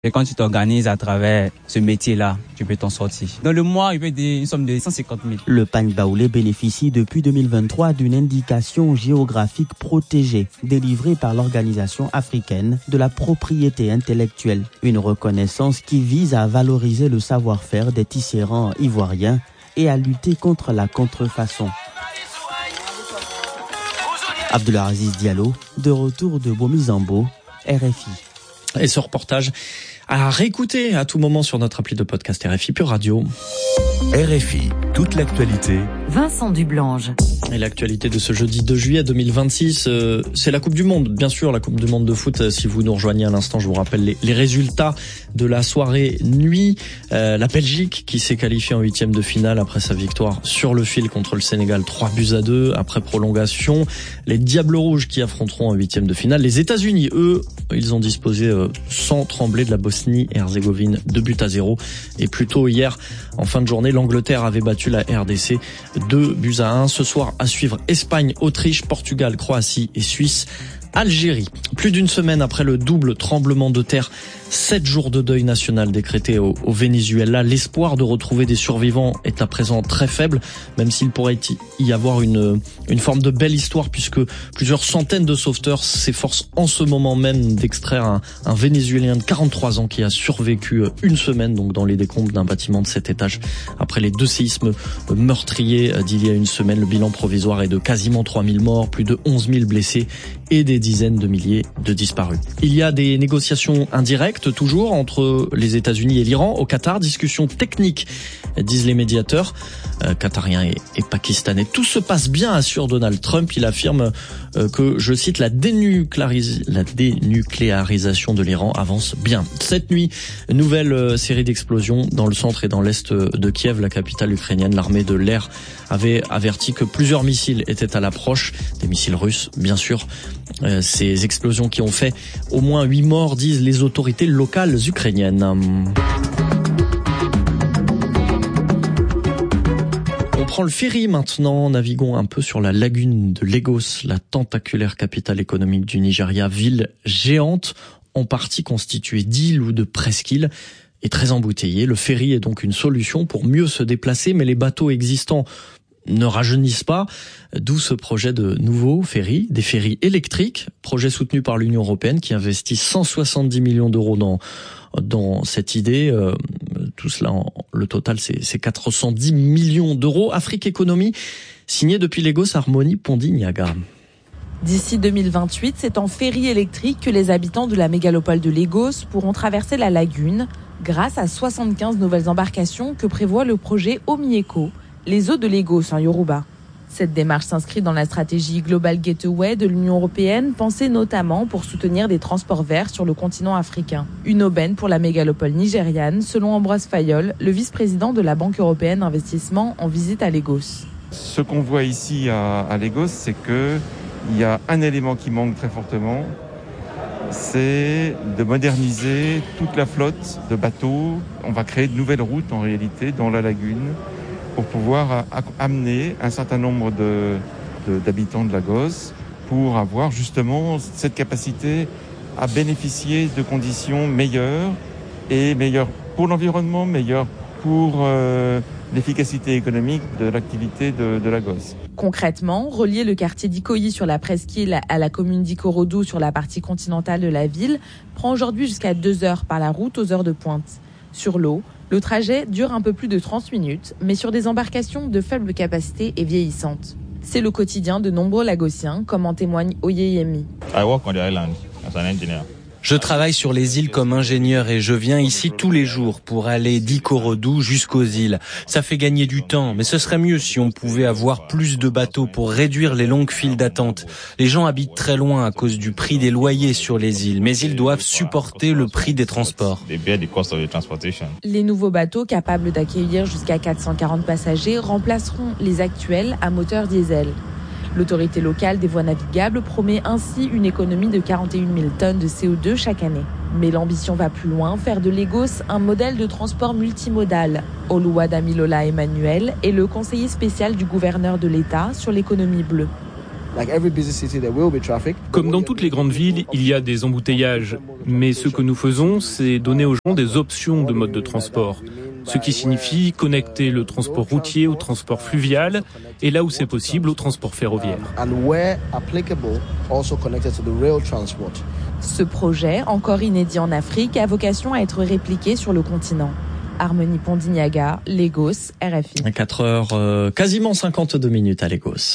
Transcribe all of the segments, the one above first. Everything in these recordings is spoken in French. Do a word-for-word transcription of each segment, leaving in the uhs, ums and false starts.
Et quand tu t'organises à travers ce métier-là, tu peux t'en sortir. Dans le mois, il peut dire une somme de cent cinquante mille. Le Pagnes Baoulé bénéficie depuis deux mille vingt-trois d'une indication géographique protégée, délivrée par l'Organisation africaine de la propriété intellectuelle. Une reconnaissance qui vise à valoriser le savoir-faire des tisserands ivoiriens et à lutter contre la contrefaçon. Abdelaziz Diallo, de retour de Bomizambo, R F I. Et ce reportage à réécouter à tout moment sur notre appli de podcast R F I Pure Radio. R F I, toute l'actualité. Vincent Dublange. Et l'actualité de ce jeudi deux juillet deux mille vingt-six, euh, c'est la Coupe du Monde. Bien sûr, la Coupe du Monde de foot. Si vous nous rejoignez à l'instant, je vous rappelle les, les résultats de la soirée nuit. Euh, la Belgique qui s'est qualifiée en huitième de finale après sa victoire sur le fil contre le Sénégal, trois buts à deux après prolongation. Les Diables Rouges qui affronteront en huitième de finale les États-Unis. Eux, ils ont disposé euh, sans trembler de la Bosnie et Herzégovine, deux buts à zéro. Et plus tôt hier, en fin de journée, l'Angleterre avait battu la R D C deux buts à un. Ce soir, à suivre Espagne, Autriche, Portugal, Croatie et Suisse. Algérie. Plus d'une semaine après le double tremblement de terre, sept jours de deuil national décrété au, au Venezuela. L'espoir de retrouver des survivants est à présent très faible, même s'il pourrait y avoir une, une forme de belle histoire puisque plusieurs centaines de sauveteurs s'efforcent en ce moment même d'extraire un, un Vénézuélien de quarante-trois ans qui a survécu une semaine donc dans les décombres d'un bâtiment de sept étages après les deux séismes meurtriers d'il y a une semaine. Le bilan provisoire est de quasiment trois mille morts, plus de onze mille blessés et des dizaines de milliers de disparus. Il y a des négociations indirectes toujours entre les États-Unis et l'Iran au Qatar, discussions techniques disent les médiateurs euh, qatariens et, et pakistanais. Tout se passe bien, assure Donald Trump. Il affirme euh, que, je cite, la, dénucléaris- la dénucléarisation de l'Iran avance bien. Cette nuit, nouvelle euh, série d'explosions dans le centre et dans l'est de Kiev, la capitale ukrainienne. L'armée de l'air avait averti que plusieurs missiles étaient à l'approche, des missiles russes bien sûr. Euh, ces explosions qui ont fait au moins huit morts, disent les autorités locales ukrainiennes. On prend le ferry maintenant, naviguons un peu sur la lagune de Lagos, la tentaculaire capitale économique du Nigeria, ville géante, en partie constituée d'îles ou de presqu'îles, et très embouteillée. Le ferry est donc une solution pour mieux se déplacer, mais les bateaux existants ne rajeunissent pas, d'où ce projet de nouveaux ferries, des ferries électriques, projet soutenu par l'Union européenne qui investit cent soixante-dix millions d'euros dans dans cette idée. Euh, tout cela, en, le total, c'est, c'est quatre cent dix millions d'euros. Afrique Économie, signé depuis Lagos Harmony Pondignaga. D'ici deux mille vingt-huit, c'est en ferry électrique que les habitants de la mégalopole de Lagos pourront traverser la lagune grâce à soixante-quinze nouvelles embarcations que prévoit le projet Omieko, les eaux de Lagos en Yoruba. Cette démarche s'inscrit dans la stratégie Global Gateway de l'Union européenne, pensée notamment pour soutenir des transports verts sur le continent africain. Une aubaine pour la mégalopole nigériane, selon Ambroise Fayol, le vice-président de la Banque européenne d'investissement en visite à Lagos. Ce qu'on voit ici à, à Lagos, c'est qu'il y a un élément qui manque très fortement, c'est de moderniser toute la flotte de bateaux. On va créer de nouvelles routes en réalité dans la lagune, pour pouvoir amener un certain nombre de, de, d'habitants de Lagos pour avoir justement cette capacité à bénéficier de conditions meilleures et meilleures pour l'environnement, meilleures pour euh, l'efficacité économique de l'activité de, de Lagos. Concrètement, relier le quartier d'Ikoyi sur la presqu'île à la commune d'Ikorodu sur la partie continentale de la ville prend aujourd'hui jusqu'à deux heures par la route aux heures de pointe. Sur l'eau, le trajet dure un peu plus de trente minutes, mais sur des embarcations de faible capacité et vieillissantes. C'est le quotidien de nombreux Lagosiens, comme en témoigne Oyeyemi. I work on the island as an engineer. Je travaille sur les îles comme ingénieur et je viens ici tous les jours pour aller d'Ikorodu jusqu'aux îles. Ça fait gagner du temps, mais ce serait mieux si on pouvait avoir plus de bateaux pour réduire les longues files d'attente. Les gens habitent très loin à cause du prix des loyers sur les îles, mais ils doivent supporter le prix des transports. Les nouveaux bateaux capables d'accueillir jusqu'à quatre cent quarante passagers remplaceront les actuels à moteur diesel. L'autorité locale des voies navigables promet ainsi une économie de quarante et une mille tonnes de C O deux chaque année. Mais l'ambition va plus loin, faire de Lagos un modèle de transport multimodal. Oluwadamilola Emmanuel est le conseiller spécial du gouverneur de l'État sur l'économie bleue. Comme dans toutes les grandes villes, il y a des embouteillages. Mais ce que nous faisons, c'est donner aux gens des options de mode de transport. Ce qui signifie connecter le transport routier au transport fluvial et là où c'est possible au transport ferroviaire. Ce projet, encore inédit en Afrique, a vocation à être répliqué sur le continent. Harmonie Pondignaga, Lagos, R F I. À quatre heures, euh, quasiment cinquante-deux minutes à Lagos.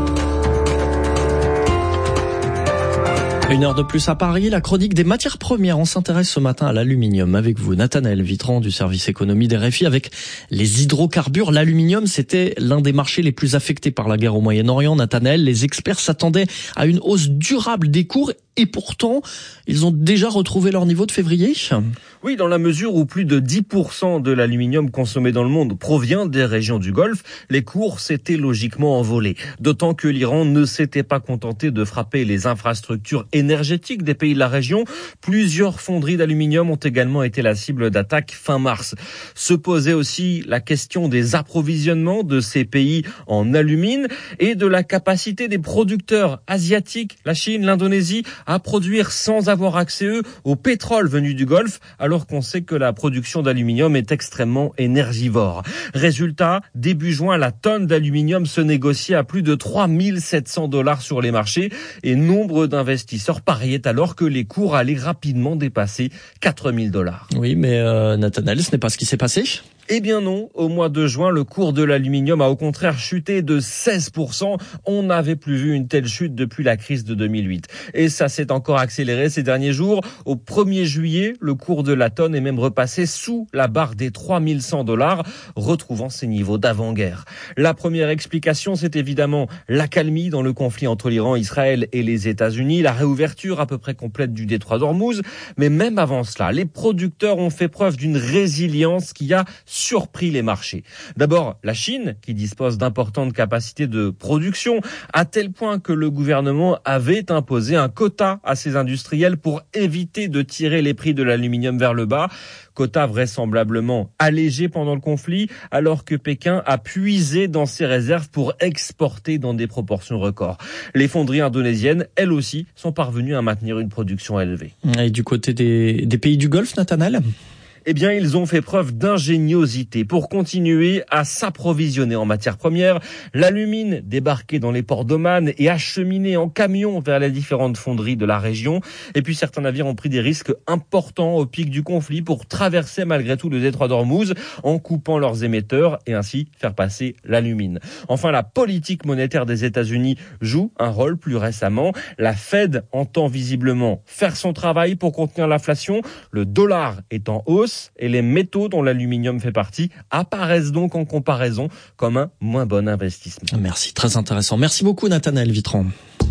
Une heure de plus à Paris, la chronique des matières premières. On s'intéresse ce matin à l'aluminium avec vous, Nathanaël Vitran du service économie d'R F I. Avec les hydrocarbures, l'aluminium, c'était l'un des marchés les plus affectés par la guerre au Moyen-Orient. Nathanaël, les experts s'attendaient à une hausse durable des cours et pourtant, ils ont déjà retrouvé leur niveau de février. Oui, dans la mesure où plus de dix pour cent de l'aluminium consommé dans le monde provient des régions du Golfe, les cours s'étaient logiquement envolés. D'autant que l'Iran ne s'était pas contenté de frapper les infrastructures énergétiques des pays de la région. Plusieurs fonderies d'aluminium ont également été la cible d'attaques fin mars. Se posait aussi la question des approvisionnements de ces pays en alumine et de la capacité des producteurs asiatiques, la Chine, l'Indonésie, à produire sans avoir accès, eux, au pétrole venu du Golfe, alors qu'on sait que la production d'aluminium est extrêmement énergivore. Résultat, début juin, la tonne d'aluminium se négociait à plus de trois mille sept cents dollars sur les marchés et nombre d'investisseurs pariaient alors que les cours allaient rapidement dépasser quatre mille dollars. Oui, mais euh, Nathanaël, ce n'est pas ce qui s'est passé ? Eh bien non, au mois de juin, le cours de l'aluminium a au contraire chuté de seize pour cent. On n'avait plus vu une telle chute depuis la crise de deux mille huit. Et ça s'est encore accéléré ces derniers jours. Au premier juillet, le cours de la tonne est même repassé sous la barre des trois mille cent dollars, retrouvant ses niveaux d'avant-guerre. La première explication, c'est évidemment l'accalmie dans le conflit entre l'Iran, Israël et les États-Unis, la réouverture à peu près complète du détroit d'Ormuz. Mais même avant cela, les producteurs ont fait preuve d'une résilience qui a surpris les marchés. D'abord, la Chine, qui dispose d'importantes capacités de production, à tel point que le gouvernement avait imposé un quota à ses industriels pour éviter de tirer les prix de l'aluminium vers le bas. Quota vraisemblablement allégé pendant le conflit, alors que Pékin a puisé dans ses réserves pour exporter dans des proportions records. Les fonderies indonésiennes, elles aussi, sont parvenues à maintenir une production élevée. Et du côté des, des pays du Golfe, Nathanaël ? Eh bien, ils ont fait preuve d'ingéniosité pour continuer à s'approvisionner en matières premières. L'alumine débarquée dans les ports d'Oman et acheminée en camion vers les différentes fonderies de la région. Et puis, certains navires ont pris des risques importants au pic du conflit pour traverser malgré tout le détroit d'Ormuz en coupant leurs émetteurs et ainsi faire passer l'alumine. Enfin, la politique monétaire des États-Unis joue un rôle plus récemment. La Fed entend visiblement faire son travail pour contenir l'inflation. Le dollar est en hausse et les métaux dont l'aluminium fait partie apparaissent donc en comparaison comme un moins bon investissement. Merci, très intéressant. Merci beaucoup Nathanaël Vitran.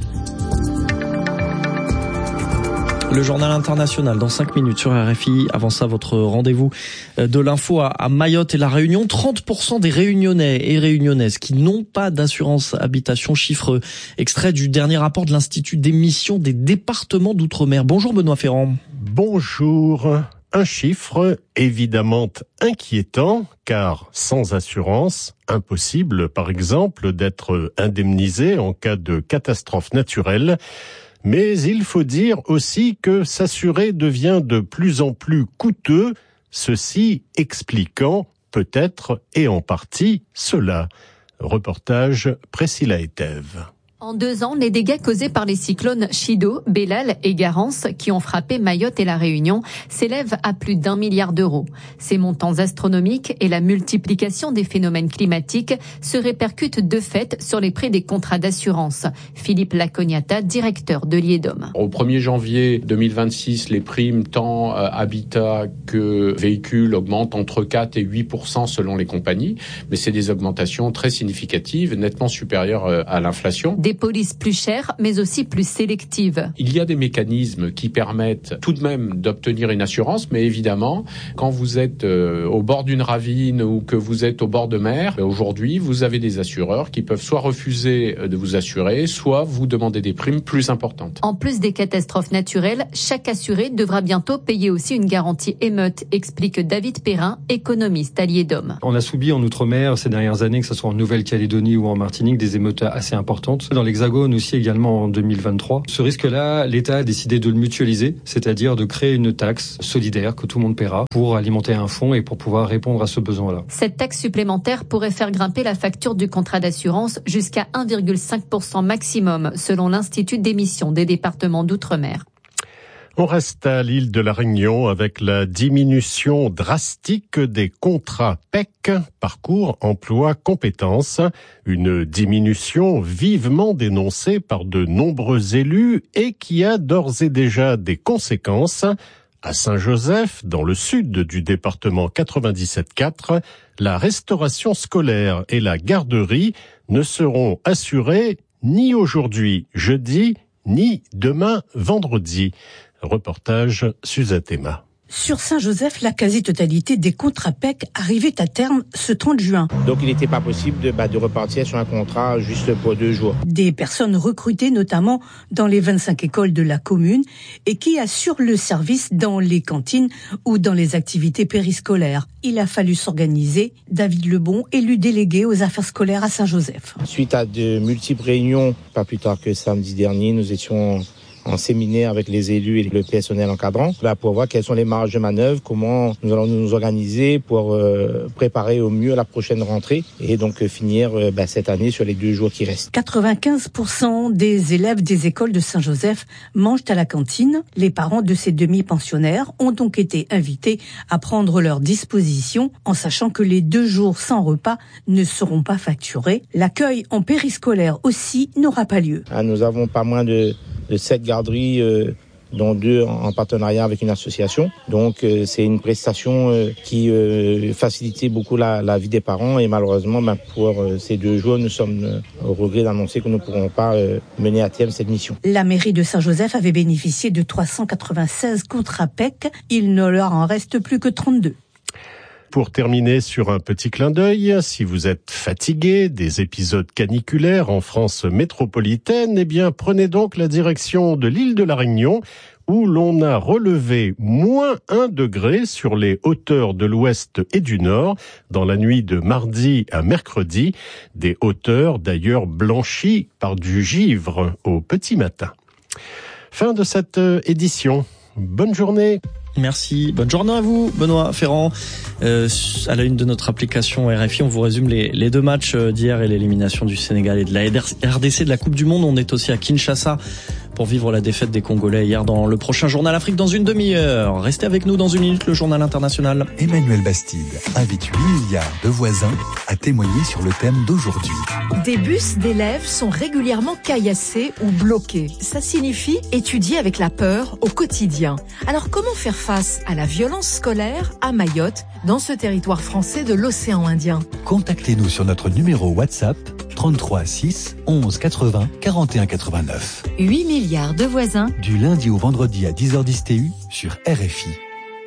Le journal international dans cinq minutes sur R F I. Avant ça, votre rendez-vous de l'info à Mayotte et la Réunion. trente pour cent des Réunionnais et Réunionnaises qui n'ont pas d'assurance habitation, chiffre extrait du dernier rapport de l'Institut d'émission des départements d'outre-mer. Bonjour Benoît Ferrand. Bonjour. Un chiffre évidemment inquiétant, car sans assurance, impossible par exemple d'être indemnisé en cas de catastrophe naturelle. Mais il faut dire aussi que s'assurer devient de plus en plus coûteux, ceci expliquant peut-être et en partie cela. Reportage Priscilla Etève. En deux ans, les dégâts causés par les cyclones Chido, Bellal et Garance, qui ont frappé Mayotte et la Réunion, s'élèvent à plus d'un milliard d'euros. Ces montants astronomiques et la multiplication des phénomènes climatiques se répercutent de fait sur les prix des contrats d'assurance. Philippe Lacognata, directeur de l'I E D O M. Au premier janvier deux mille vingt-six, les primes tant euh, habitat que véhicules augmentent entre quatre et huit pour cent selon les compagnies, mais c'est des augmentations très significatives, nettement supérieures euh, à l'inflation. Des polices plus chères, mais aussi plus sélectives. Il y a des mécanismes qui permettent tout de même d'obtenir une assurance, mais évidemment, quand vous êtes euh, au bord d'une ravine ou que vous êtes au bord de mer, aujourd'hui, vous avez des assureurs qui peuvent soit refuser de vous assurer, soit vous demander des primes plus importantes. En plus des catastrophes naturelles, chaque assuré devra bientôt payer aussi une garantie émeute, explique David Perrin, économiste à l'I E D O M. On a subi en Outre-mer ces dernières années, que ce soit en Nouvelle-Calédonie ou en Martinique, des émeutes assez importantes. dans l'Hexagone aussi également en deux mille vingt-trois. Ce risque-là, l'État a décidé de le mutualiser, c'est-à-dire de créer une taxe solidaire que tout le monde paiera pour alimenter un fonds et pour pouvoir répondre à ce besoin-là. Cette taxe supplémentaire pourrait faire grimper la facture du contrat d'assurance jusqu'à un virgule cinq pour cent maximum, selon l'Institut d'émission des départements d'outre-mer. On reste à l'île de la Réunion avec la diminution drastique des contrats P E C, parcours emploi compétences, une diminution vivement dénoncée par de nombreux élus et qui a d'ores et déjà des conséquences. À Saint-Joseph, dans le sud du département quatre-vingt-dix-sept quatre, la restauration scolaire et la garderie ne seront assurées ni aujourd'hui, jeudi, ni demain, vendredi. Reportage Suzette Emma. Sur Saint-Joseph, la quasi-totalité des contrats P E C arrivaient à terme ce trente juin. Donc il n'était pas possible de, bah, de repartir sur un contrat juste pour deux jours. Des personnes recrutées notamment dans les vingt-cinq écoles de la commune et qui assurent le service dans les cantines ou dans les activités périscolaires. Il a fallu s'organiser. David Lebon, élu délégué aux affaires scolaires à Saint-Joseph. Suite à de multiples réunions, pas plus tard que samedi dernier, nous étions en séminaire avec les élus et le personnel encadrant pour voir quelles sont les marges de manœuvre, comment nous allons nous organiser pour euh, préparer au mieux la prochaine rentrée et donc euh, finir euh, bah, cette année sur les deux jours qui restent. quatre-vingt-quinze pour cent des élèves des écoles de Saint-Joseph mangent à la cantine. Les parents de ces demi-pensionnaires ont donc été invités à prendre leur disposition en sachant que les deux jours sans repas ne seront pas facturés. L'accueil en périscolaire aussi n'aura pas lieu. Ah, nous avons pas moins de de sept garderies, euh, dont deux en partenariat avec une association. Donc euh, c'est une prestation euh, qui euh, facilitait beaucoup la, la vie des parents et malheureusement ben, pour euh, ces deux jours, nous sommes euh, au regret d'annoncer que nous ne pourrons pas euh, mener à terme cette mission. La mairie de Saint-Joseph avait bénéficié de trois cent quatre-vingt-seize contrats P E C. Il ne leur en reste plus que trente-deux. Pour terminer sur un petit clin d'œil, si vous êtes fatigué des épisodes caniculaires en France métropolitaine, eh bien prenez donc la direction de l'île de la Réunion où l'on a relevé moins un degré sur les hauteurs de l'ouest et du nord dans la nuit de mardi à mercredi, des hauteurs d'ailleurs blanchies par du givre au petit matin. Fin de cette édition. Bonne journée. Merci. Bonne journée à vous, Benoît Ferrand. Euh, à la une de notre application R F I, on vous résume les, les deux matchs d'hier et l'élimination du Sénégal et de la R D C de la Coupe du Monde. On est aussi à Kinshasa pour vivre la défaite des Congolais hier dans le prochain Journal Afrique dans une demi-heure. Restez avec nous dans une minute, le Journal International. Emmanuel Bastide invite huit milliards de voisins à témoigner sur le thème d'aujourd'hui. Des bus d'élèves sont régulièrement caillassés ou bloqués. Ça signifie étudier avec la peur au quotidien. Alors comment faire face à la violence scolaire à Mayotte, dans ce territoire français de l'océan Indien? Contactez-nous sur notre numéro WhatsApp trente-trois six onze quatre-vingts quarante et un quatre-vingt-neuf. huit milliards de voisins. Du lundi au vendredi à dix heures dix T U sur R F I.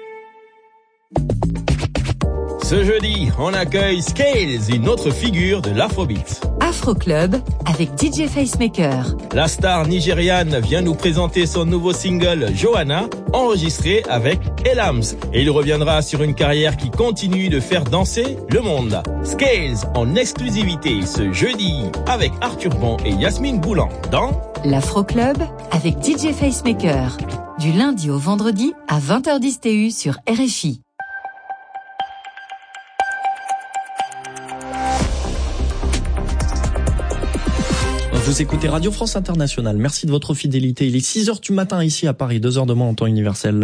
Ce jeudi, on accueille Scales, une autre figure de l'Afrobeat. Afro Club avec D J Facemaker. La star nigériane vient nous présenter son nouveau single Johanna, enregistré avec Elams. Et il reviendra sur une carrière qui continue de faire danser le monde. Scales en exclusivité ce jeudi avec Arthur Bon et Yasmine Boulan dans l'Afro Club avec D J Facemaker. Du lundi au vendredi à vingt heures dix T U sur R F I. Vous écoutez Radio France Internationale. Merci de votre fidélité. Il est six heures du matin ici à Paris, deux heures de moins en temps universel.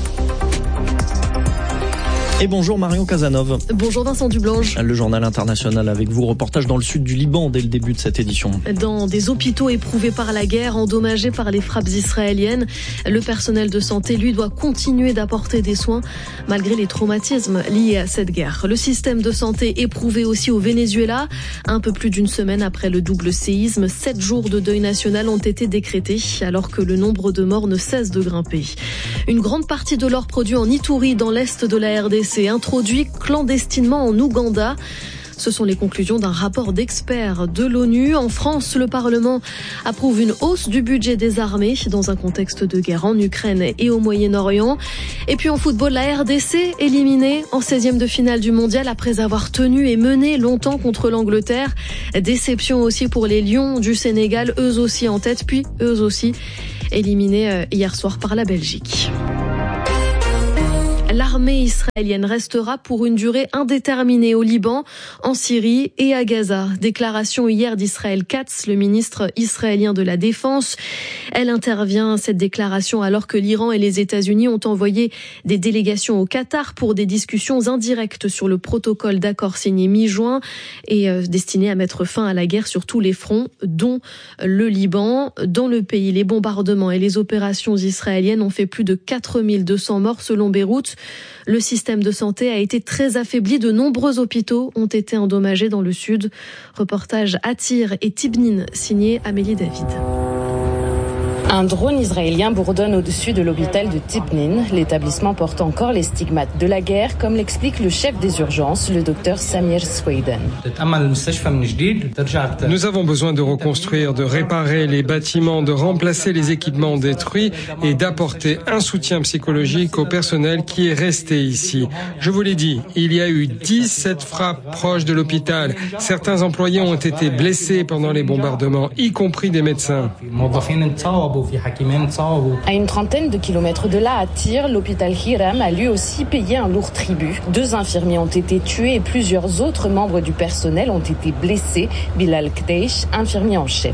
Et bonjour Marion Casanov. Bonjour Vincent Dublanche. Le journal international avec vous, reportage dans le sud du Liban dès le début de cette édition. Dans des hôpitaux éprouvés par la guerre, endommagés par les frappes israéliennes, le personnel de santé, lui, doit continuer d'apporter des soins malgré les traumatismes liés à cette guerre. Le système de santé éprouvé aussi au Venezuela. Un peu plus d'une semaine après le double séisme, sept jours de deuil national ont été décrétés alors que le nombre de morts ne cesse de grimper. Une grande partie de l'or produit en Ituri dans l'est de la R D C s'est introduit clandestinement en Ouganda. Ce sont les conclusions d'un rapport d'experts de l'ONU. En France, le Parlement approuve une hausse du budget des armées dans un contexte de guerre en Ukraine et au Moyen-Orient. Et puis en football, la R D C éliminée en seizième de finale du mondial après avoir tenu et mené longtemps contre l'Angleterre. Déception aussi pour les Lions du Sénégal, eux aussi en tête, puis eux aussi éliminés hier soir par la Belgique. L'armée israélienne restera pour une durée indéterminée au Liban, en Syrie et à Gaza. Déclaration hier d'Israël Katz, le ministre israélien de la Défense. Elle intervient, cette déclaration, alors que l'Iran et les États-Unis ont envoyé des délégations au Qatar pour des discussions indirectes sur le protocole d'accord signé mi-juin et euh, destiné à mettre fin à la guerre sur tous les fronts, dont le Liban. Dans le pays, les bombardements et les opérations israéliennes ont fait plus de quatre mille deux cents morts selon Beyrouth. Le système de santé a été très affaibli. De nombreux hôpitaux ont été endommagés dans le sud. Reportage à Tyr et Tibnin, signé Amélie David. Un drone israélien bourdonne au-dessus de l'hôpital de Tibnin. L'établissement porte encore les stigmates de la guerre, comme l'explique le chef des urgences, le docteur Samir Sweden. Nous avons besoin de reconstruire, de réparer les bâtiments, de remplacer les équipements détruits et d'apporter un soutien psychologique au personnel qui est resté ici. Je vous l'ai dit, il y a eu dix-sept frappes proches de l'hôpital. Certains employés ont été blessés pendant les bombardements, y compris des médecins. À une trentaine de kilomètres de là, à Tyr, l'hôpital Hiram a lui aussi payé un lourd tribut. Deux infirmiers ont été tués et plusieurs autres membres du personnel ont été blessés. Bilal Kdeish, infirmier en chef.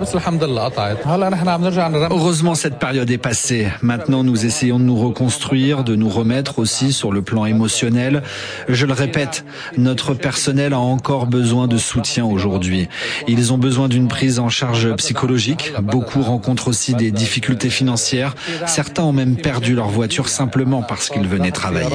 Heureusement, cette période est passée. Maintenant, nous essayons de nous reconstruire, de nous remettre aussi sur le plan émotionnel. Je le répète, notre personnel a encore besoin de soutien aujourd'hui. Ils ont besoin d'une prise en charge psychologique. Beaucoup rencontrent aussi des difficultés financières. Certains ont même perdu leur voiture simplement parce qu'ils venaient travailler.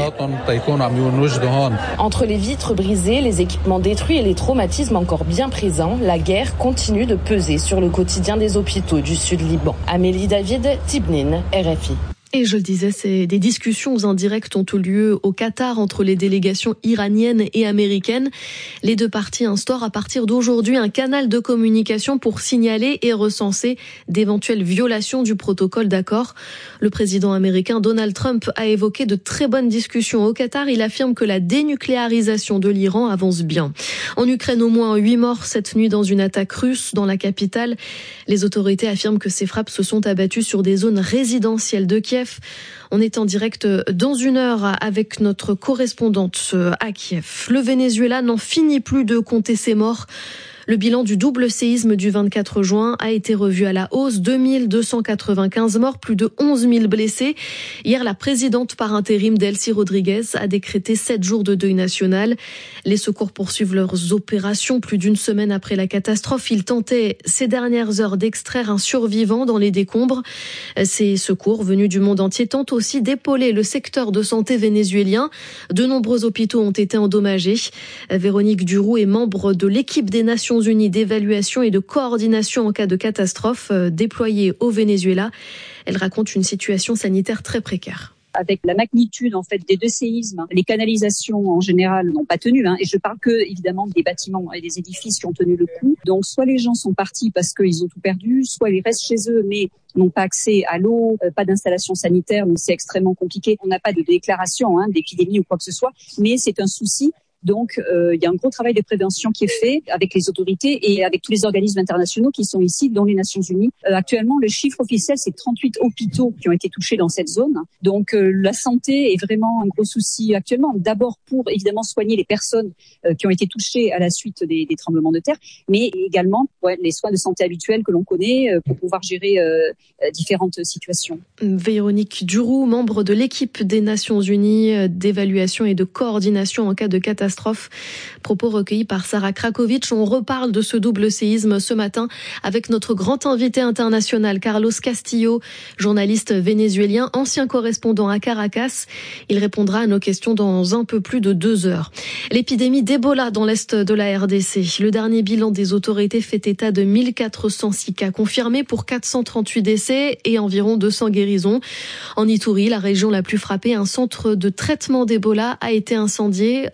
Entre les vitres brisées, les équipements détruits et les traumatismes encore bien présents, la guerre continue de peser sur le quotidien des hôpitaux du sud Liban. Amélie David, Tibnin, R F I. Et je le disais, c'est des discussions indirectes ont eu lieu au Qatar entre les délégations iraniennes et américaines. Les deux parties instaurent à partir d'aujourd'hui un canal de communication pour signaler et recenser d'éventuelles violations du protocole d'accord. Le président américain Donald Trump a évoqué de très bonnes discussions au Qatar. Il affirme que la dénucléarisation de l'Iran avance bien. En Ukraine, au moins huit morts cette nuit dans une attaque russe dans la capitale. Les autorités affirment que ces frappes se sont abattues sur des zones résidentielles de Kiev. On est en direct dans une heure avec notre correspondante à Kiev. Le Venezuela n'en finit plus de compter ses morts. Le bilan du double séisme du vingt-quatre juin a été revu à la hausse. deux mille deux cent quatre-vingt-quinze morts, plus de onze mille blessés. Hier, la présidente par intérim Delcy Rodriguez a décrété sept jours de deuil national. Les secours poursuivent leurs opérations plus d'une semaine après la catastrophe. Ils tentaient ces dernières heures d'extraire un survivant dans les décombres. Ces secours venus du monde entier tentent aussi d'épauler le secteur de santé vénézuélien. De nombreux hôpitaux ont été endommagés. Véronique Duroux est membre de l'équipe des Nations Unies d'évaluation et de coordination en cas de catastrophe déployée au Venezuela. Elle raconte une situation sanitaire très précaire. Avec la magnitude en fait des deux séismes, les canalisations en général n'ont pas tenu. Hein, et je parle que évidemment des bâtiments et des édifices qui ont tenu le coup. Donc soit les gens sont partis parce qu'ils ont tout perdu, soit ils restent chez eux mais n'ont pas accès à l'eau, euh, pas d'installation sanitaire, donc c'est extrêmement compliqué. On n'a pas de déclaration hein, d'épidémie ou quoi que ce soit, mais c'est un souci. Donc, euh, il y a un gros travail de prévention qui est fait avec les autorités et avec tous les organismes internationaux qui sont ici, dont les Nations Unies. Euh, actuellement, le chiffre officiel, c'est trente-huit hôpitaux qui ont été touchés dans cette zone. Donc, euh, la santé est vraiment un gros souci actuellement. D'abord pour, évidemment, soigner les personnes euh, qui ont été touchées à la suite des, des tremblements de terre, mais également ouais, les soins de santé habituels que l'on connaît euh, pour pouvoir gérer euh, différentes situations. Véronique Duroux, membre de l'équipe des Nations Unies d'évaluation et de coordination en cas de catastrophe. Propos recueillis par Sarah Krakowicz. On reparle de ce double séisme ce matin avec notre grand invité international, Carlos Castillo, journaliste vénézuélien, ancien correspondant à Caracas. Il répondra à nos questions dans un peu plus de deux heures. L'épidémie d'Ebola dans l'est de la R D C. Le dernier bilan des autorités fait état de mille quatre cent six cas confirmés pour quatre cent trente-huit décès et environ deux cents guérisons. En Ituri, la région la plus frappée, un centre de traitement d'Ebola a été incendié, entraînant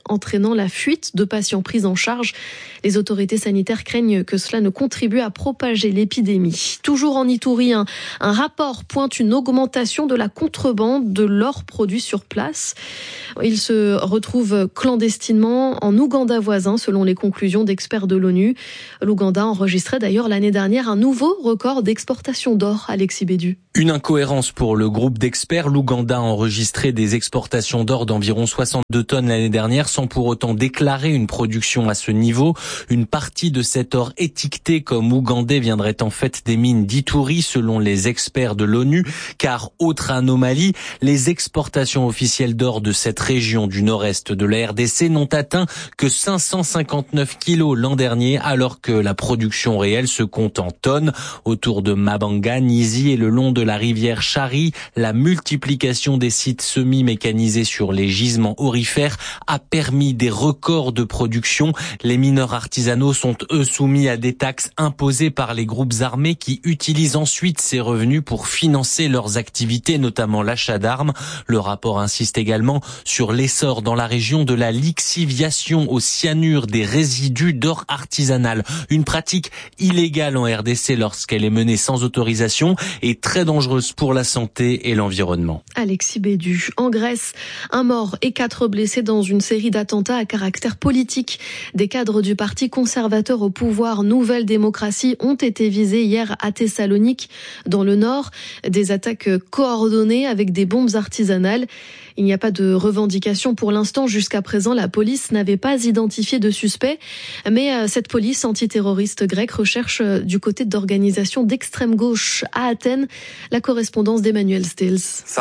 freinant la fuite de patients pris en charge. Les autorités sanitaires craignent que cela ne contribue à propager l'épidémie. Toujours en Itourie, un, un rapport pointe une augmentation de la contrebande de l'or produit sur place. Il se retrouve clandestinement en Ouganda voisin, selon les conclusions d'experts de l'ONU. L'Ouganda enregistrait d'ailleurs l'année dernière un nouveau record d'exportation d'or. Alexis Bédu. Une incohérence pour le groupe d'experts. L'Ouganda a enregistré des exportations d'or d'environ soixante-deux tonnes l'année dernière sans pour autant déclarer une production à ce niveau. Une partie de cet or étiqueté comme ougandais viendrait en fait des mines d'Itourie selon les experts de l'ONU, car autre anomalie, les exportations officielles d'or de cette région du nord-est de la R D C n'ont atteint que cinq cent cinquante-neuf kilos l'an dernier, alors que la production réelle se compte en tonnes. Autour de Mabanga, Nizi et le long de la rivière Chari, la multiplication des sites semi-mécanisés sur les gisements aurifères a permis des records de production. Les mineurs artisanaux sont eux soumis à des taxes imposées par les groupes armés qui utilisent ensuite ces revenus pour financer leurs activités, notamment l'achat d'armes. Le rapport insiste également sur l'essor dans la région de la lixiviation au cyanure des résidus d'or artisanal. Une pratique illégale en R D C lorsqu'elle est menée sans autorisation et très dangereuse pour la santé et l'environnement. Alexis Bédu. En Grèce, un mort et quatre blessés dans une série d'attentats à caractère politique. Des cadres du parti conservateur au pouvoir Nouvelle Démocratie ont été visés hier à Thessalonique, dans le nord. Des attaques coordonnées avec des bombes artisanales. Il n'y a pas de revendication pour l'instant. Jusqu'à présent, la police n'avait pas identifié de suspect. Mais cette police antiterroriste grecque recherche du côté d'organisations d'extrême gauche à Athènes. La correspondance d'Emmanuel Stills.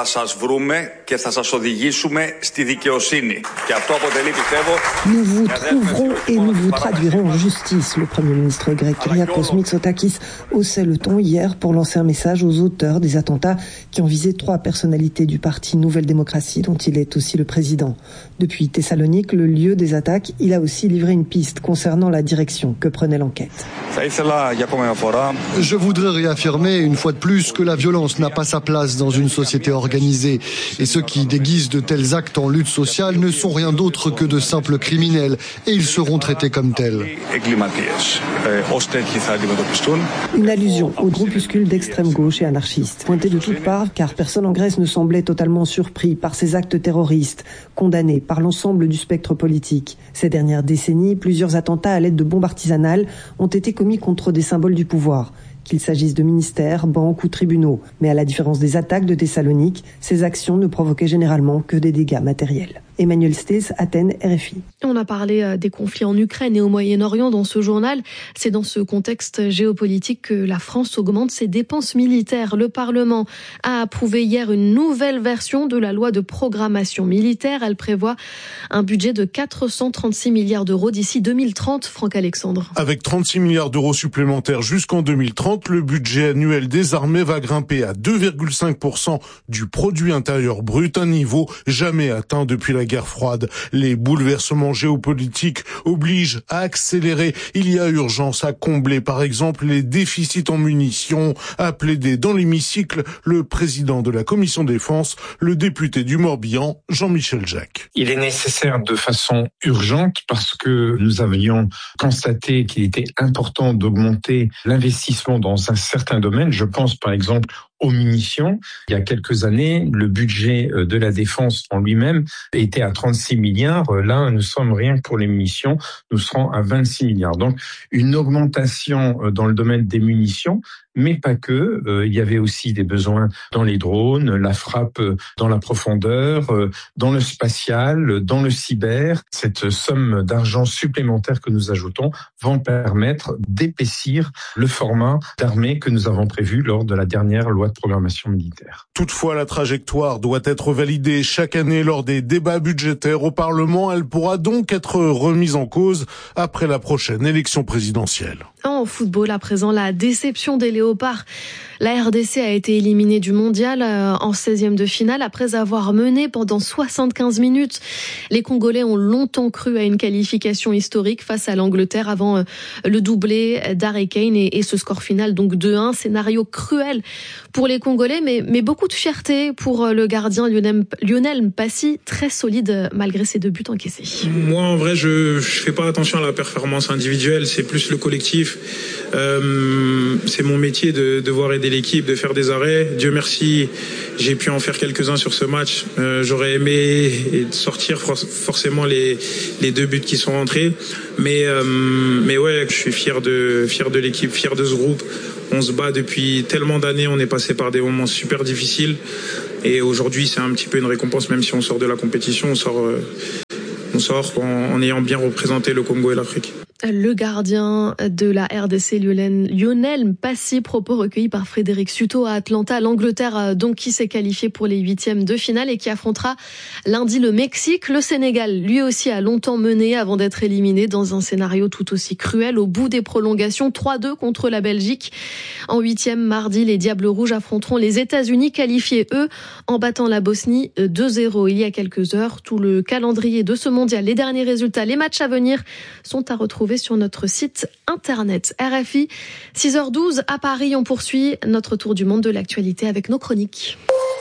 Nous vous trouverons et nous vous traduirons en justice. Le Premier ministre grec Kyriakos Mitsotakis haussait le ton hier pour lancer un message aux auteurs des attentats qui ont visé trois personnalités du parti Nouvelle Démocratie, dont il est aussi le président. Depuis Thessalonique, le lieu des attaques, il a aussi livré une piste concernant la direction que prenait l'enquête. Je voudrais réaffirmer une fois de plus que la violence n'a pas sa place dans une société organisée. Et ceux qui déguisent de tels actes en lutte sociale ne sont rien d'autre que de simples criminels. Et ils seront traités comme tels. Une allusion au groupuscule d'extrême gauche et anarchistes, pointé de toutes parts car personne en Grèce ne semblait totalement surpris par ces actes terroristes, condamnés par l'ensemble du spectre politique. Ces dernières décennies, plusieurs attentats à l'aide de bombes artisanales ont été commis contre des symboles du pouvoir, qu'il s'agisse de ministères, banques ou tribunaux. Mais à la différence des attaques de Thessalonique, ces actions ne provoquaient généralement que des dégâts matériels. Emmanuel Stills, Athènes, R F I. On a parlé des conflits en Ukraine et au Moyen-Orient dans ce journal. C'est dans ce contexte géopolitique que la France augmente ses dépenses militaires. Le Parlement a approuvé hier une nouvelle version de la loi de programmation militaire. Elle prévoit un budget de quatre cent trente-six milliards d'euros d'ici deux mille trente. Franck Alexandre. Avec trente-six milliards d'euros supplémentaires jusqu'en deux mille trente, le budget annuel des armées va grimper à deux virgule cinq pour cent du produit intérieur brut, un niveau jamais atteint depuis la guerre froide. Les bouleversements géopolitiques obligent à accélérer. Il y a urgence à combler, par exemple, les déficits en munitions, a plaidé dans l'hémicycle le président de la commission défense, le député du Morbihan, Jean-Michel Jacques. Il est nécessaire de façon urgente parce que nous avions constaté qu'il était important d'augmenter l'investissement dans un certain domaine. Je pense par exemple aux munitions. Il y a quelques années, le budget de la défense en lui-même était à trente-six milliards. Là, nous sommes rien que pour les munitions, nous serons à vingt-six milliards. Donc, une augmentation dans le domaine des munitions, mais pas que. Euh, il y avait aussi des besoins dans les drones, la frappe dans la profondeur, euh, dans le spatial, dans le cyber. Cette somme d'argent supplémentaire que nous ajoutons vont permettre d'épaissir le format d'armée que nous avons prévu lors de la dernière loi de programmation militaire. Toutefois, la trajectoire doit être validée chaque année lors des débats budgétaires au Parlement. Elle pourra donc être remise en cause après la prochaine élection présidentielle. En football, à présent, la déception des Léopards. La R D C a été éliminée du mondial en seizième de finale après avoir mené pendant soixante-quinze minutes. Les Congolais ont longtemps cru à une qualification historique face à l'Angleterre avant le doublé d'Harry Kane et ce score final donc deux un. Scénario cruel pour les Congolais, mais, mais beaucoup de fierté pour le gardien Lionel, Lionel Mpassi, très solide malgré ses deux buts encaissés. Moi, en vrai, je ne fais pas attention à la performance individuelle, c'est plus le collectif. Euh, c'est mon métier de devoir aider l'équipe, de faire des arrêts. Dieu merci, j'ai pu en faire quelques-uns sur ce match. Euh, j'aurais aimé sortir forcément les, les deux buts qui sont rentrés. Mais, euh, mais ouais, je suis fier de, fier de l'équipe, fier de ce groupe. On se bat depuis tellement d'années, on est passé par des moments super difficiles. Et aujourd'hui, c'est un petit peu une récompense, même si on sort de la compétition, on sort, euh, on sort en, en ayant bien représenté le Congo et l'Afrique. Le gardien de la R D C, Lionel Mpassi, propos recueillis par Frédéric Suto à Atlanta. L'Angleterre, donc, qui s'est qualifiée pour les huitièmes de finale et qui affrontera lundi le Mexique. Le Sénégal, lui aussi, a longtemps mené avant d'être éliminé dans un scénario tout aussi cruel. Au bout des prolongations, trois deux contre la Belgique. En huitième, mardi, les Diables Rouges affronteront les États-Unis, qualifiés, eux, en battant la Bosnie deux zéro il y a quelques heures. Tout le calendrier de ce mondial, les derniers résultats, les matchs à venir sont à retrouver sur notre site internet R F I. six heures douze à Paris, on poursuit notre tour du monde de l'actualité avec nos chroniques.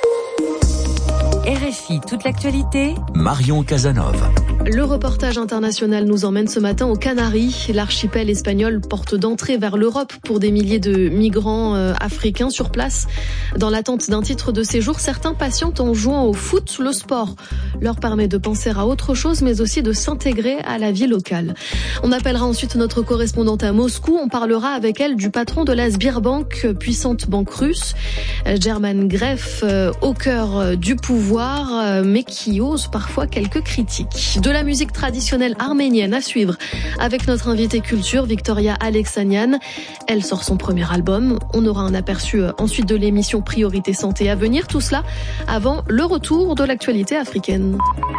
R F I, toute l'actualité. Marion Casanova. Le reportage international nous emmène ce matin aux Canaries. L'archipel espagnol, porte d'entrée vers l'Europe pour des milliers de migrants euh, africains sur place. Dans l'attente d'un titre de séjour, certains patientent en jouant au foot. Le sport leur permet de penser à autre chose, mais aussi de s'intégrer à la vie locale. On appellera ensuite notre correspondante à Moscou. On parlera avec elle du patron de la Sberbank, puissante banque russe. German Gref, euh, au cœur du pouvoir, euh, mais qui ose parfois quelques critiques. De la musique traditionnelle arménienne à suivre avec notre invitée culture, Victoria Alexanian. Elle sort son premier album. On aura un aperçu ensuite de l'émission Priorité Santé à venir. Tout cela avant le retour de l'actualité africaine.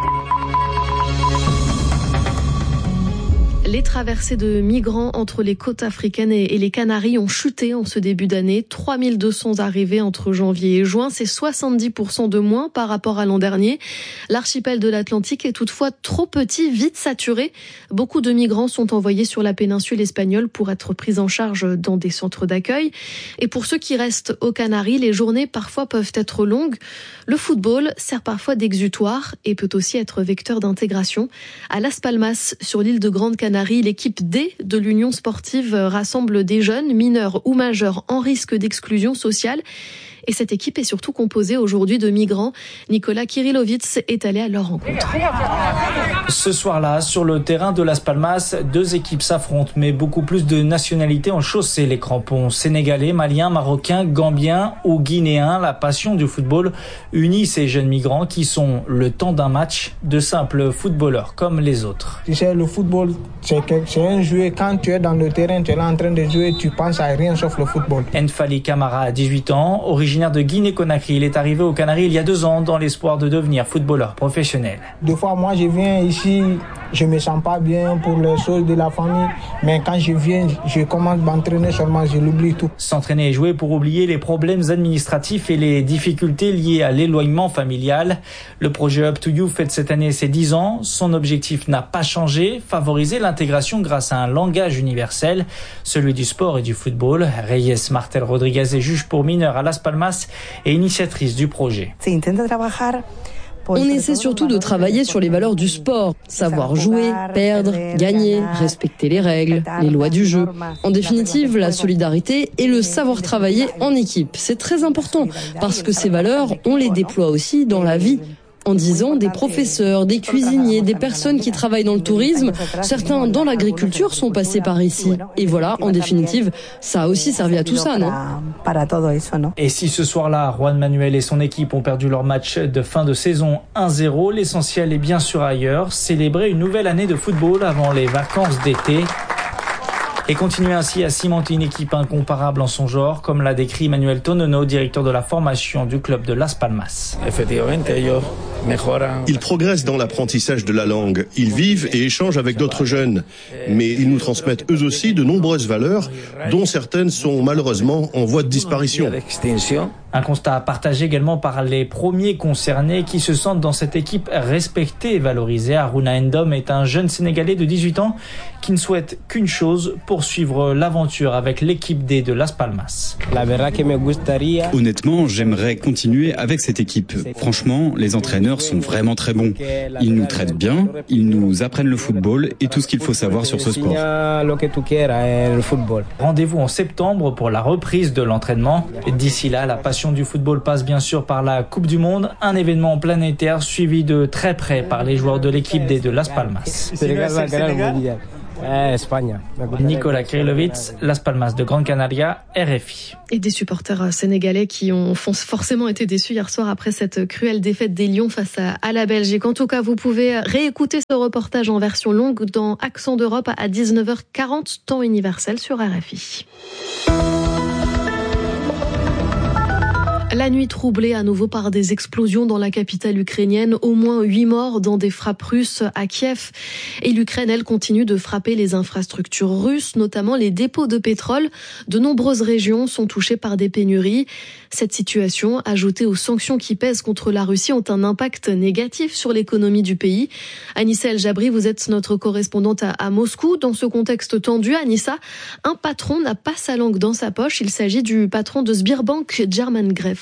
Les traversées de migrants entre les côtes africaines et les Canaries ont chuté en ce début d'année. trois mille deux cents arrivées entre janvier et juin, c'est soixante-dix pour cent de moins par rapport à l'an dernier. L'archipel de l'Atlantique est toutefois trop petit, vite saturé. Beaucoup de migrants sont envoyés sur la péninsule espagnole pour être pris en charge dans des centres d'accueil. Et pour ceux qui restent aux Canaries, les journées parfois peuvent être longues. Le football sert parfois d'exutoire et peut aussi être vecteur d'intégration. À Las Palmas, sur l'île de Grande Canarie, l'équipe D de l'Union sportive rassemble des jeunes, mineurs ou majeurs en risque d'exclusion sociale. Et cette équipe est surtout composée aujourd'hui de migrants. Nicolas Kirilovitz est allé à leur rencontre. Ce soir-là, sur le terrain de Las Palmas, deux équipes s'affrontent, mais beaucoup plus de nationalités ont chaussé les crampons. Sénégalais, maliens, marocains, gambiens ou guinéens. La passion du football unit ces jeunes migrants qui sont, le temps d'un match, de simples footballeurs comme les autres. Tu sais, le football, c'est un jeu. Quand tu es dans le terrain, tu es là en train de jouer, tu penses à rien sauf le football. Enfali Camara a dix-huit ans, originaire de Guinée-Conakry. Il est arrivé aux Canaries il y a deux ans dans l'espoir de devenir footballeur professionnel. Des fois, moi, je viens ici, je me sens pas bien pour les choses de la famille, mais quand je viens, je commence à m'entraîner seulement, je l'oublie tout. S'entraîner et jouer pour oublier les problèmes administratifs et les difficultés liées à l'éloignement familial. Le projet Up to You fête cette année ses dix ans. Son objectif n'a pas changé, favoriser l'intégration grâce à un langage universel, celui du sport et du football. Reyes Martel Rodriguez est juge pour mineurs à Las Palmas et initiatrice du projet. On essaie surtout de travailler sur les valeurs du sport, savoir jouer, perdre, gagner, respecter les règles, les lois du jeu. En définitive, la solidarité et le savoir travailler en équipe. C'est très important parce que ces valeurs, on les déploie aussi dans la vie. En disant des professeurs, des cuisiniers, des personnes qui travaillent dans le tourisme, certains dans l'agriculture sont passés par ici. Et voilà, en définitive, ça a aussi servi à tout ça, non ? Et si ce soir-là, Juan Manuel et son équipe ont perdu leur match de fin de saison un zéro, l'essentiel est bien sûr ailleurs, célébrer une nouvelle année de football avant les vacances d'été. Et continuer ainsi à cimenter une équipe incomparable en son genre, comme l'a décrit Manuel Tonono, directeur de la formation du club de Las Palmas. Ils progressent dans l'apprentissage de la langue. Ils vivent et échangent avec d'autres jeunes. Mais ils nous transmettent eux aussi de nombreuses valeurs, dont certaines sont malheureusement en voie de disparition. Un constat partagé également par les premiers concernés qui se sentent dans cette équipe respectée et valorisée. Aruna Ndom est un jeune Sénégalais de dix-huit ans qui ne souhaite qu'une chose, poursuivre l'aventure avec l'équipe D de Las Palmas. Honnêtement, j'aimerais continuer avec cette équipe. Franchement, les entraîneurs sont vraiment très bons. Ils nous traitent bien, ils nous apprennent le football et tout ce qu'il faut savoir sur ce sport. Rendez-vous en septembre pour la reprise de l'entraînement. D'ici là, la passion du football passe bien sûr par la Coupe du Monde, un événement planétaire suivi de très près par les joueurs de l'équipe D de Las Palmas. Nicolas Krylovitz, Las Palmas de Gran Canaria, R F I. Et des supporters sénégalais qui ont forcément été déçus hier soir après cette cruelle défaite des Lions face à, à la Belgique. En tout cas, vous pouvez réécouter ce reportage en version longue dans Accent d'Europe à dix-neuf heures quarante, temps universel sur R F I. La nuit troublée à nouveau par des explosions dans la capitale ukrainienne, au moins huit morts dans des frappes russes à Kiev. Et l'Ukraine, elle, continue de frapper les infrastructures russes, notamment les dépôts de pétrole. De nombreuses régions sont touchées par des pénuries. Cette situation, ajoutée aux sanctions qui pèsent contre la Russie, ont un impact négatif sur l'économie du pays. Anissa El Jabri, vous êtes notre correspondante à, à Moscou. Dans ce contexte tendu, Anissa, un patron n'a pas sa langue dans sa poche. Il s'agit du patron de Sberbank, German Gref.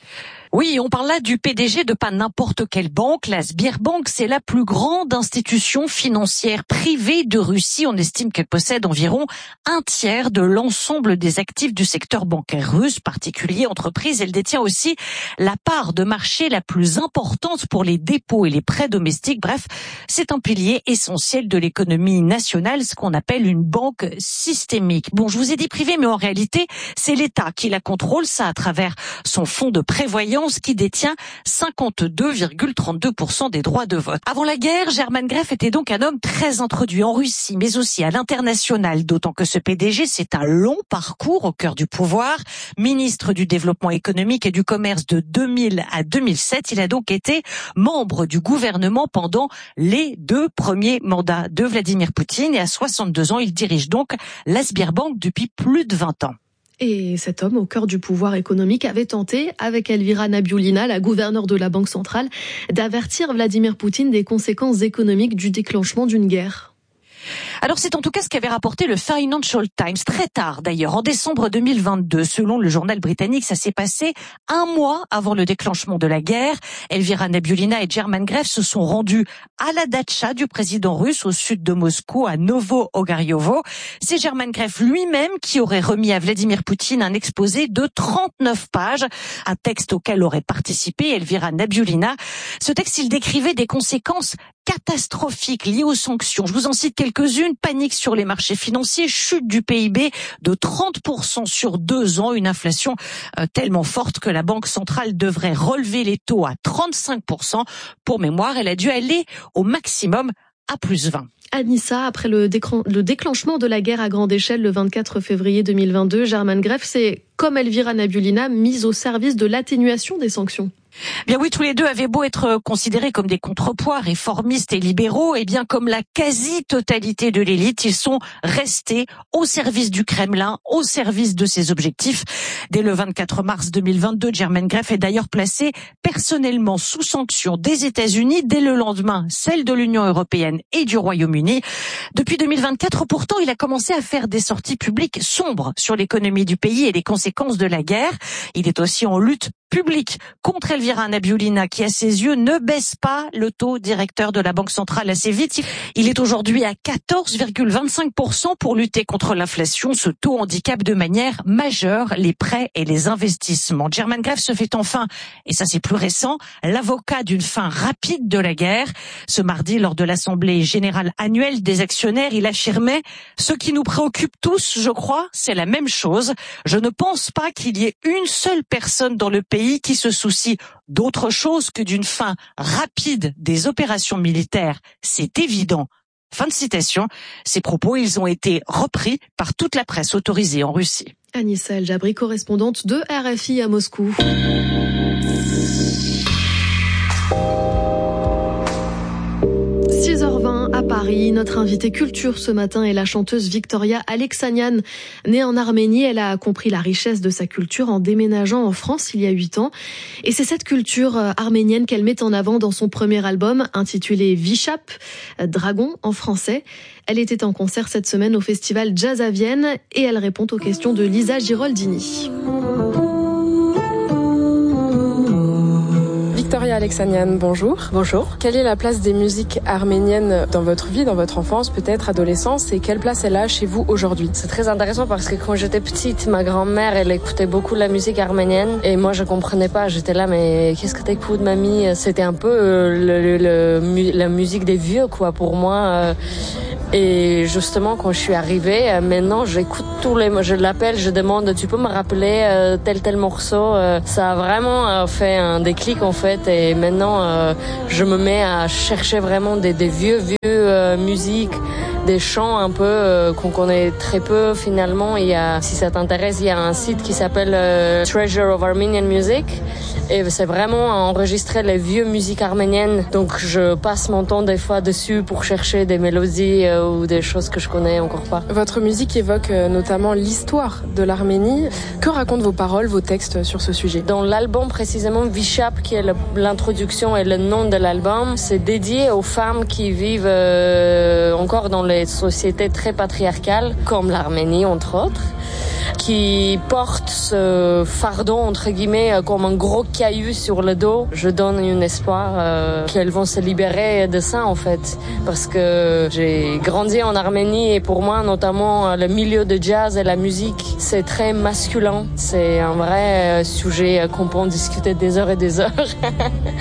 Oui, on parle là du P D G de pas n'importe quelle banque. La Sberbank, c'est la plus grande institution financière privée de Russie. On estime qu'elle possède environ un tiers de l'ensemble des actifs du secteur bancaire russe, particuliers, entreprises. Elle détient aussi la part de marché la plus importante pour les dépôts et les prêts domestiques. Bref, c'est un pilier essentiel de l'économie nationale, ce qu'on appelle une banque systémique. Bon, je vous ai dit privé, mais en réalité, c'est l'État qui la contrôle, ça à travers son fonds de prévoyance qui détient cinquante-deux virgule trente-deux pour cent des droits de vote. Avant la guerre, German Gref était donc un homme très introduit en Russie, mais aussi à l'international, d'autant que ce P D G, c'est un long parcours au cœur du pouvoir. Ministre du Développement économique et du Commerce de deux mille à deux mille sept, il a donc été membre du gouvernement pendant les deux premiers mandats de Vladimir Poutine et à soixante-deux ans, il dirige donc la Sberbank depuis plus de vingt ans. Et cet homme, au cœur du pouvoir économique, avait tenté, avec Elvira Nabiullina, la gouverneure de la Banque centrale, d'avertir Vladimir Poutine des conséquences économiques du déclenchement d'une guerre. Alors c'est en tout cas ce qu'avait rapporté le Financial Times, très tard d'ailleurs, en décembre deux mille vingt-deux. Selon le journal britannique, ça s'est passé un mois avant le déclenchement de la guerre. Elvira Nabiullina et German Gref se sont rendus à la datcha du président russe au sud de Moscou, à Novo-Ogaryovo. C'est German Gref lui-même qui aurait remis à Vladimir Poutine un exposé de trente-neuf pages, un texte auquel aurait participé Elvira Nabiullina. Ce texte, il décrivait des conséquences catastrophiques liées aux sanctions. Je vous en cite quelques-unes. Panique sur les marchés financiers, chute du P I B de trente pour cent sur deux ans, une inflation euh, tellement forte que la Banque centrale devrait relever les taux à trente-cinq pour cent. Pour mémoire, elle a dû aller au maximum à plus vingt. Anissa, après le, décran- le déclenchement de la guerre à grande échelle le vingt-quatre février deux mille vingt-deux, German Gref s'est, comme Elvira Nabiullina, mise au service de l'atténuation des sanctions. Bien oui, tous les deux avaient beau être considérés comme des contrepoids réformistes et libéraux, et bien comme la quasi-totalité de l'élite, ils sont restés au service du Kremlin, au service de ses objectifs. Dès le vingt-quatre mars deux mille vingt-deux, German Gref est d'ailleurs placé personnellement sous sanction des États-Unis, dès le lendemain, celle de l'Union européenne et du Royaume-Uni. Depuis deux mille vingt-quatre, pourtant, il a commencé à faire des sorties publiques sombres sur l'économie du pays et les conséquences de la guerre. Il est aussi en lutte public contre Elvira Nabiullina qui, à ses yeux, ne baisse pas le taux directeur de la Banque centrale assez vite. Il est aujourd'hui à quatorze virgule vingt-cinq pour cent pour lutter contre l'inflation. Ce taux handicape de manière majeure les prêts et les investissements. German Gref se fait enfin, et ça c'est plus récent, l'avocat d'une fin rapide de la guerre. Ce mardi, lors de l'Assemblée générale annuelle des actionnaires, il affirmait « Ce qui nous préoccupe tous, je crois, c'est la même chose. Je ne pense pas qu'il y ait une seule personne dans le pays qui se soucie d'autre chose que d'une fin rapide des opérations militaires. C'est évident. » Fin de citation. Ces propos, ils ont été repris par toute la presse autorisée en Russie. Anissa El Jabri, correspondante de R F I à Moscou. Paris. Notre invitée culture ce matin est la chanteuse Victoria Alexanian. Née en Arménie, elle a compris la richesse de sa culture en déménageant en France il y a huit ans. Et c'est cette culture arménienne qu'elle met en avant dans son premier album intitulé Vishap, Dragon en français. Elle était en concert cette semaine au festival Jazz à Vienne et elle répond aux questions de Lisa Giroldini. Victoria Alexanian, bonjour. Bonjour. Quelle est la place des musiques arméniennes dans votre vie, dans votre enfance, peut-être adolescence, et quelle place elle a chez vous aujourd'hui? C'est très intéressant parce que quand j'étais petite, ma grand-mère, elle écoutait beaucoup la musique arménienne et moi je comprenais pas. J'étais là, mais qu'est-ce que t'écoutes, mamie? C'était un peu euh, le, le, le, la musique des vieux, quoi, pour moi. Euh, et justement, quand je suis arrivée, euh, maintenant j'écoute tous les, je l'appelle, je demande, tu peux me rappeler euh, tel tel morceau? euh, Ça a vraiment euh, fait un déclic en fait. Et maintenant, euh, je me mets à chercher vraiment des, des vieux, vieux euh, musiques, des chants un peu euh, qu'on connaît très peu finalement. Il y a, si ça t'intéresse, il y a un site qui s'appelle euh, Treasure of Armenian Music. Et c'est vraiment enregistrer les vieux musiques arméniennes. Donc je passe mon temps des fois dessus pour chercher des mélodies euh, ou des choses que je connais encore pas. Votre musique évoque euh, notamment l'histoire de l'Arménie. Que racontent vos paroles, vos textes sur ce sujet? Dans l'album précisément, Vishap, qui est le, l'introduction et le nom de l'album, c'est dédié aux femmes qui vivent euh, encore dans les sociétés très patriarcales, comme l'Arménie entre autres, qui portent ce fardeau entre guillemets comme un gros caillou sur le dos. Je donne un espoir euh, qu'elles vont se libérer de ça en fait, parce que j'ai grandi en Arménie et pour moi notamment le milieu de jazz et la musique c'est très masculin. C'est un vrai sujet qu'on peut en discuter des heures et des heures.